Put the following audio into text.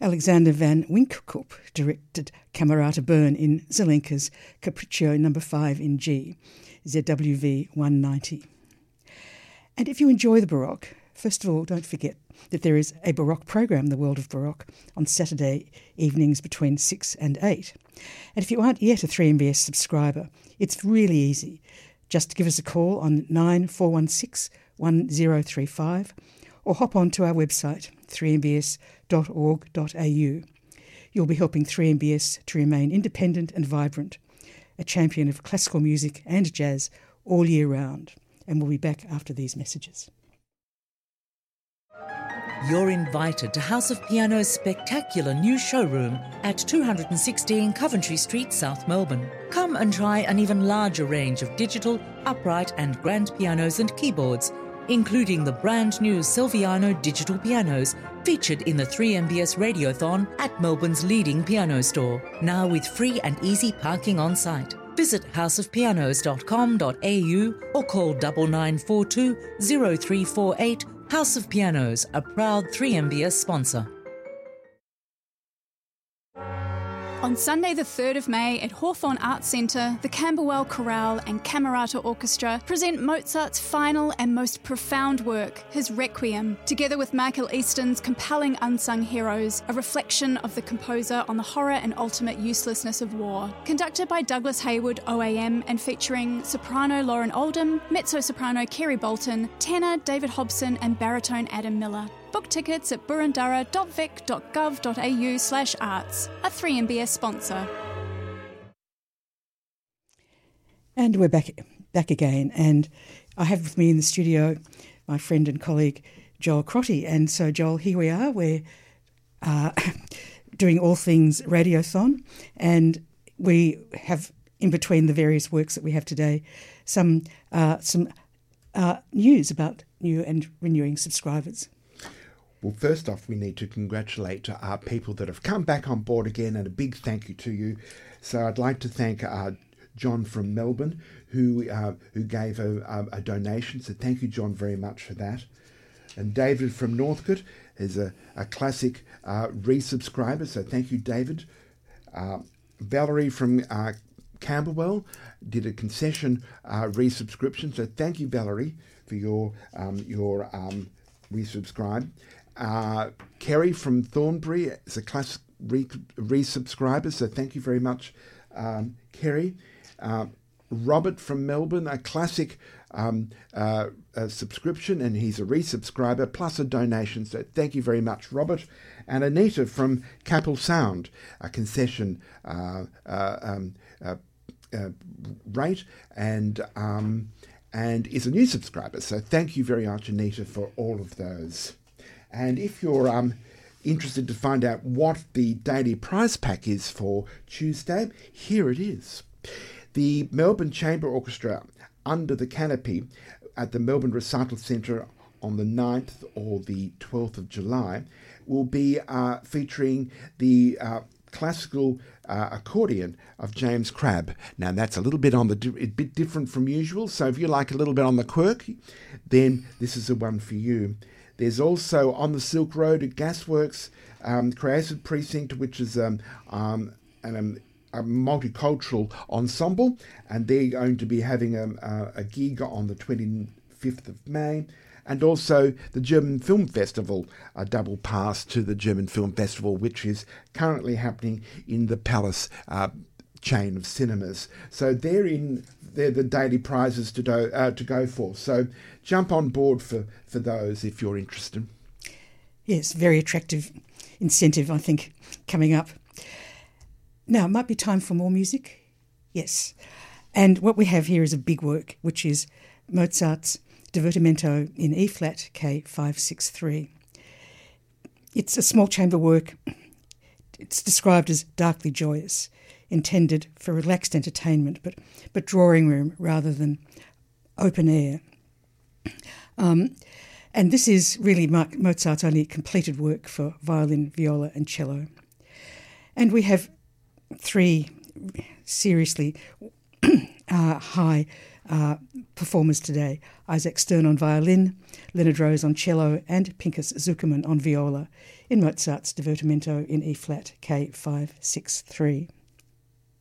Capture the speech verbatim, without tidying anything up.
Alexander van Winkkoop directed Camerata Bern in Zelenka's Capriccio number five in G, Z W V one ninety. And if you enjoy the Baroque, first of all, don't forget that there is a Baroque program, The World of Baroque, on Saturday evenings between six and eight. And if you aren't yet a three M B S subscriber, it's really easy. Just give us a call on nine four one six one zero three five or hop on to our website, three m b s dot org dot a u. You'll be helping three M B S to remain independent and vibrant, a champion of classical music and jazz all year round. And we'll be back after these messages. You're invited to House of Piano's spectacular new showroom at two sixteen Coventry Street, South Melbourne. Come and try an even larger range of digital, upright and grand pianos and keyboards, including the brand new Silviano digital pianos featured in the three M B S Radiothon at Melbourne's leading piano store, now with free and easy parking on site. Visit house of pianos dot com dot a u or call nine nine four two zero three four eight. House of Pianos, a proud three M B S sponsor. On Sunday the third of May at Hawthorn Arts Centre, the Camberwell Chorale and Camerata Orchestra present Mozart's final and most profound work, his Requiem, together with Michael Easton's compelling Unsung Heroes, a reflection of the composer on the horror and ultimate uselessness of war. Conducted by Douglas Hayward O A M and featuring soprano Lauren Oldham, mezzo-soprano Kerry Bolton, tenor David Hobson and baritone Adam Miller. Book tickets at burundurra dot vic dot gov dot a u slash arts, a three M B S sponsor. And we're back back again, and I have with me in the studio my friend and colleague Joel Crotty. And so, Joel, here we are. We're uh, doing all things Radiothon, and we have, in between the various works that we have today, some uh, some uh, news about new and renewing subscribers. Well, first off, we need to congratulate our people that have come back on board again, and a big thank you to you. So I'd like to thank uh, John from Melbourne, who uh, who gave a, a, a donation. So thank you, John, very much for that. And David from Northcote is a, a classic uh, resubscriber. So thank you, David. Uh, Valerie from uh, Camberwell did a concession uh, resubscription. So thank you, Valerie, for your um, your um, resubscribe. Uh, Kerry from Thornbury is a classic re- resubscriber, so thank you very much, um, Kerry. Uh, Robert from Melbourne, a classic um, uh, a subscription, and he's a resubscriber plus a donation, so thank you very much, Robert. And Anita from Capel Sound, a concession uh, uh, um, uh, uh, rate, and um, and is a new subscriber, so thank you very much, Anita, for all of those. And if you're um, interested to find out what the daily prize pack is for Tuesday, here it is. The Melbourne Chamber Orchestra, Under the Canopy, at the Melbourne Recital Centre on the ninth or the twelfth of July, will be uh, featuring the uh, classical uh, accordion of James Crabb. Now, that's a little bit on the di- a bit different from usual, so if you like a little bit on the quirky, then this is the one for you. There's also On the Silk Road at Gasworks um, Creative Precinct, which is um, um, an, um, a multicultural ensemble, and they're going to be having a, a, a gig on the twenty-fifth of May. And also the German Film Festival, a double pass to the German Film Festival, which is currently happening in the Palace uh, chain of cinemas. So they're in they're the daily prizes to do, uh, to go for. So jump on board for, for those if you're interested. Yes, very attractive incentive, I think, coming up. Now, it might be time for more music. Yes. And what we have here is a big work, which is Mozart's Divertimento in E-flat K five six three. It's a small chamber work. It's described as darkly joyous, intended for relaxed entertainment, but but drawing room rather than open air. Um, and this is really Mozart's only completed work for violin, viola and cello. And we have three seriously uh, high uh, performers today: Isaac Stern on violin, Leonard Rose on cello, and Pinchas Zukerman on viola, in Mozart's Divertimento in E-flat K five six three.